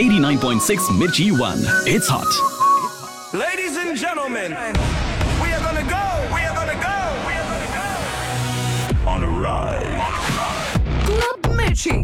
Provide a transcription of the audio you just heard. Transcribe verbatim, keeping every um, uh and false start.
eighty-nine point six Mirchi one. It's hot. Ladies and gentlemen, we are gonna go, we are gonna go, we are gonna go on a ride. Club Mirchi.